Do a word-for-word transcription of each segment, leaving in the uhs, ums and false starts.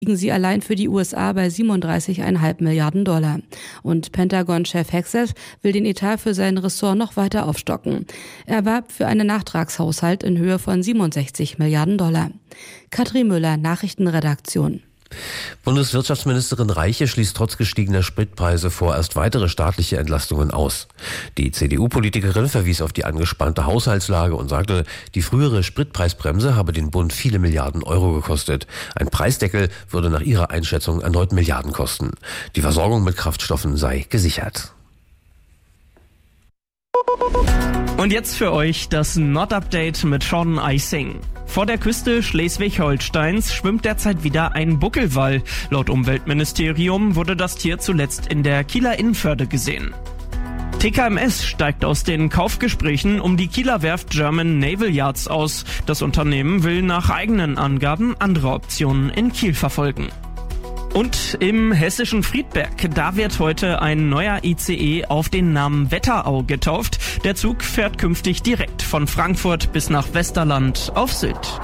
liegen sie allein für die U S A bei siebenunddreißig Komma fünf Milliarden Dollar. Und Pentagon-Chef Hegseth will den Etat für sein Ressort noch weiter aufstocken. Er warb für einen Nachtragshaushalt in Höhe von siebenundsechzig Milliarden Dollar. Katrin Müller, Nachrichtenredaktion. Bundeswirtschaftsministerin Reiche schließt trotz gestiegener Spritpreise vorerst weitere staatliche Entlastungen aus. Die C D U-Politikerin verwies auf die angespannte Haushaltslage und sagte, die frühere Spritpreisbremse habe den Bund viele Milliarden Euro gekostet. Ein Preisdeckel würde nach ihrer Einschätzung erneut Milliarden kosten. Die Versorgung mit Kraftstoffen sei gesichert. Und jetzt für euch das Not-Update mit Sean Icing. Vor der Küste Schleswig-Holsteins schwimmt derzeit wieder ein Buckelwal. Laut Umweltministerium wurde das Tier zuletzt in der Kieler Innenförde gesehen. T K M S steigt aus den Kaufgesprächen um die Kieler Werft German Naval Yards aus. Das Unternehmen will nach eigenen Angaben andere Optionen in Kiel verfolgen. Und im hessischen Friedberg, da wird heute ein neuer I C E auf den Namen Wetterau getauft. Der Zug fährt künftig direkt von Frankfurt bis nach Westerland auf Sylt.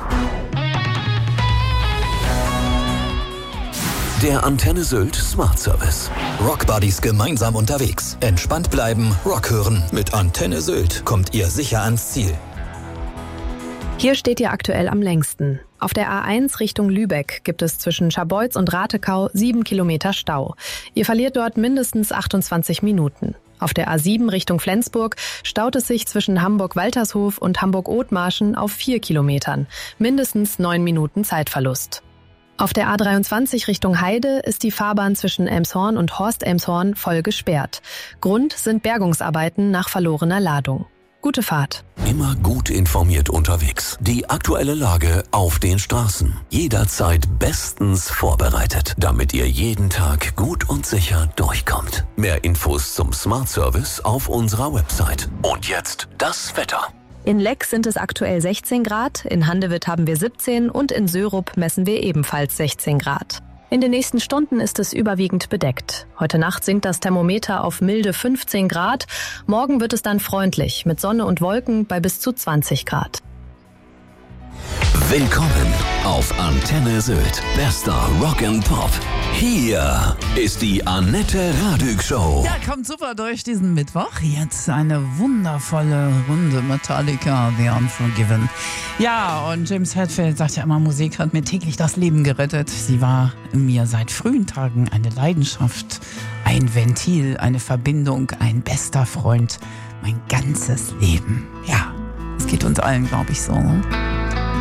Der Antenne Sylt Smart Service. Rock Buddies gemeinsam unterwegs. Entspannt bleiben, Rock hören. Mit Antenne Sylt kommt ihr sicher ans Ziel. Hier steht ihr aktuell am längsten. Auf der A eins Richtung Lübeck gibt es zwischen Scharbeutz und Ratekau sieben Kilometer Stau. Ihr verliert dort mindestens achtundzwanzig Minuten. Auf der A sieben Richtung Flensburg staut es sich zwischen Hamburg-Waltershof und Hamburg-Othmarschen auf vier Kilometern. Mindestens neun Minuten Zeitverlust. Auf der A dreiundzwanzig Richtung Heide ist die Fahrbahn zwischen Elmshorn und Horst-Elmshorn voll gesperrt. Grund sind Bergungsarbeiten nach verlorener Ladung. Gute Fahrt. Immer gut informiert unterwegs. Die aktuelle Lage auf den Straßen. Jederzeit bestens vorbereitet, damit ihr jeden Tag gut und sicher durchkommt. Mehr Infos zum Smart Service auf unserer Website. Und jetzt das Wetter. In Leck sind es aktuell sechzehn Grad, in Handewitt haben wir siebzehn und in Sörup messen wir ebenfalls sechzehn Grad. In den nächsten Stunden ist es überwiegend bedeckt. Heute Nacht sinkt das Thermometer auf milde fünfzehn Grad. Morgen wird es dann freundlich mit Sonne und Wolken bei bis zu zwanzig Grad. Willkommen auf Antenne Sylt. Bester Rock and Pop. Hier ist die Annette Radig Show. Ja, kommt super durch diesen Mittwoch. Jetzt eine wundervolle Runde Metallica, The Unforgiven. Ja, und James Hetfield sagt ja immer, Musik hat mir täglich das Leben gerettet. Sie war mir seit frühen Tagen eine Leidenschaft, ein Ventil, eine Verbindung, ein bester Freund, mein ganzes Leben. Ja, es geht uns allen, glaube ich, so.